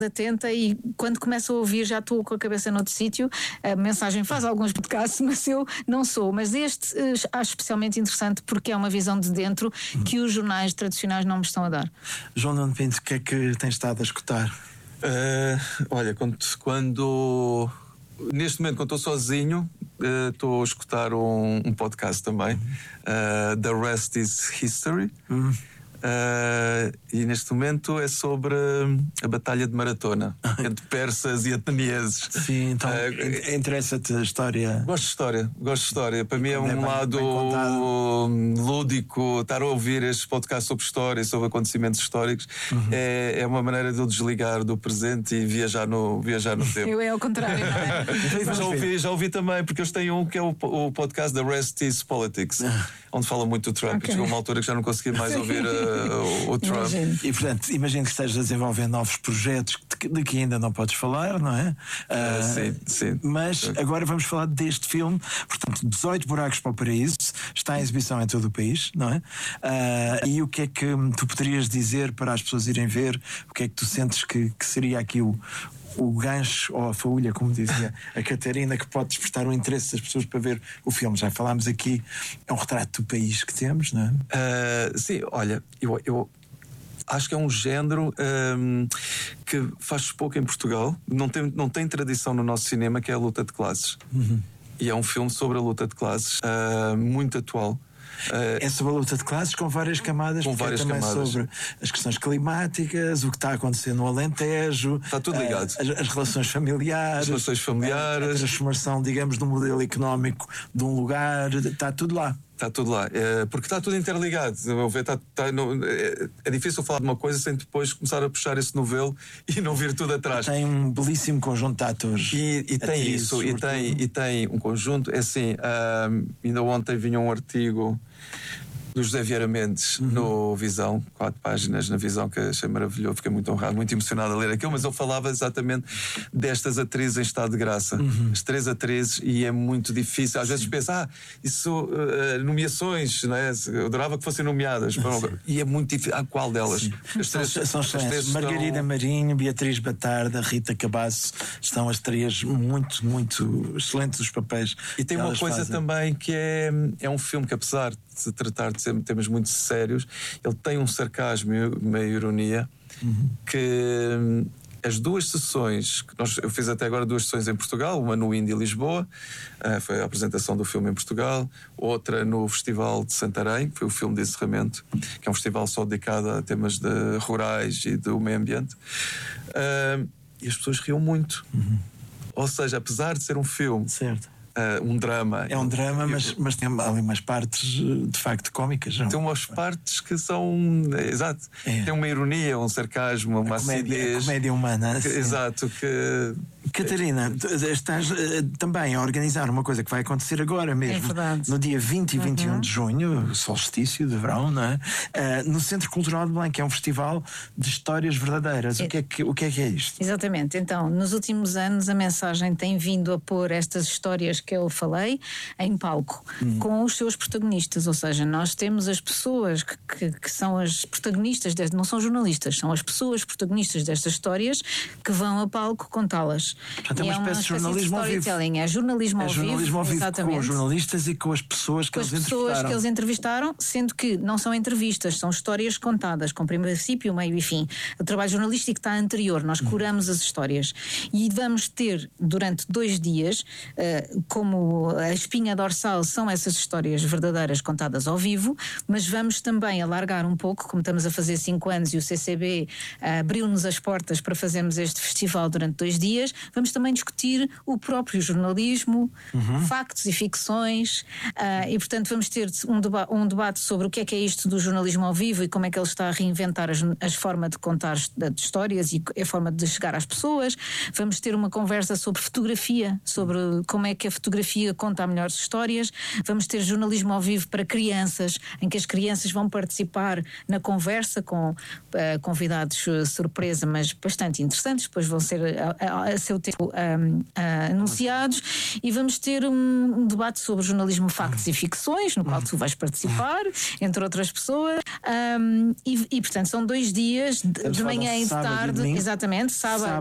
atenta e quando começo a ouvir já estou com a cabeça noutro sítio. A mensagem faz alguns podcasts, mas eu não sou. Mas este acho especialmente interessante porque é uma visão de dentro que os jornais tradicionais não me estão a dar. João Nuno Pinto, o que é que tens estado a escutar? Olha, quando neste momento, quando estou sozinho, estou a escutar um podcast também, The Rest is History. E neste momento é sobre a batalha de Maratona entre persas e atenienses. Sim, então interessa-te a história? Gosto de história. Para mim é um lado lúdico. Estar a ouvir estes podcasts sobre história, sobre acontecimentos históricos, é uma maneira de eu desligar do presente e viajar no tempo. Eu é ao contrário, não é? Mas já ouvi também, porque eles têm um que é o podcast The Rest is Politics, onde fala muito do Trump. Chegou uma altura que já não consegui mais ouvir o Trump. E portanto, imagino que estejas a desenvolver novos projetos de que ainda não podes falar, não é? Sim. Mas agora vamos falar deste filme. Portanto, 18 Buracos para o Paraíso está em exibição em todo o país, não é? E o que é que tu poderias dizer para as pessoas irem ver? O que é que tu sentes que seria aqui o gancho ou a faúlha, como dizia a Catarina, que pode despertar o interesse das pessoas para ver o filme? Já falámos aqui, é um retrato do país que temos, não é? Sim, olha, eu acho que é um género que faz pouco em Portugal, não tem tradição no nosso cinema, que é a luta de classes. E é um filme sobre a luta de classes, muito atual. É sobre a luta de classes com várias camadas, com várias também camadas. Sobre as questões climáticas, o que está a acontecer no Alentejo, está tudo ligado. As relações familiares, a transformação, digamos, do modelo económico de um lugar, está tudo lá. Está tudo lá, porque está tudo interligado. É difícil falar de uma coisa sem depois começar a puxar esse novelo e não vir tudo atrás. Tem um belíssimo conjunto de atores. E tem isso, e tem um conjunto. É assim, ainda ontem vinha um artigo do José Vieira Mendes no Visão, 4 páginas na Visão, que achei maravilhoso, fiquei muito honrado, muito emocionado a ler aquilo, mas ele falava exatamente destas atrizes em estado de graça, as 3 atrizes, e é muito difícil, às vezes pensa, isso, nomeações, não é? Eu adorava que fossem nomeadas, e é muito difícil, qual delas? As três são excelentes. Margarida Marinho, Beatriz Batarda, Rita Cabasso, estão as 3 muito, muito excelentes os papéis. E tem uma coisa também que é um filme que, apesar de se tratar de temas muito sérios, ele tem um sarcasmo e uma ironia que as 2 sessões que eu fiz até agora 2 sessões em Portugal, uma no Indy Lisboa, foi a apresentação do filme em Portugal, outra no Festival de Santarém, que foi o filme de encerramento, que é um festival só dedicado a temas rurais e do meio ambiente, e as pessoas riam muito. Ou seja, apesar de ser um filme, certo, um drama. É um drama, mas tem ali umas partes de facto cómicas. Não? Tem umas partes que são. Exato. Tem uma ironia, um sarcasmo, uma acidez. A comédia humana. Exato. Catarina, estás também a organizar uma coisa que vai acontecer agora mesmo. No dia 20 e 21 de junho, solstício de verão, não é? No Centro Cultural de Belém, que é um festival de histórias verdadeiras. O que é isto? Exatamente. Então, nos últimos anos a mensagem tem vindo a pôr estas histórias que eu falei em palco, com os seus protagonistas, ou seja, nós temos as pessoas que são as protagonistas, não são jornalistas, são as pessoas protagonistas destas histórias que vão a palco contá-las. Portanto, é uma espécie de jornalismo ao vivo. É jornalismo ao vivo, exatamente. Com os jornalistas e com as pessoas que eles entrevistaram, sendo que não são entrevistas, são histórias contadas, com princípio, meio e fim. O trabalho jornalístico está anterior, nós curamos as histórias. E vamos ter, durante 2 dias, como a espinha dorsal são essas histórias verdadeiras contadas ao vivo, mas vamos também alargar um pouco, como estamos a fazer 5 anos e o CCB abriu-nos as portas para fazermos este festival durante 2 dias, vamos também discutir o próprio jornalismo, factos e ficções, e portanto vamos ter um debate sobre o que é isto do jornalismo ao vivo e como é que ele está a reinventar as formas de contar histórias e a forma de chegar às pessoas. Vamos ter uma conversa sobre fotografia, sobre como é que a fotografia conta melhores histórias. Vamos ter jornalismo ao vivo para crianças, em que as crianças vão participar na conversa com convidados surpresa, mas bastante interessantes, depois vão ser a seu tempo anunciados, e vamos ter um debate sobre jornalismo, factos e ficções, no qual tu vais participar, entre outras pessoas, e portanto são 2 dias de manhã e de tarde, exatamente, sábado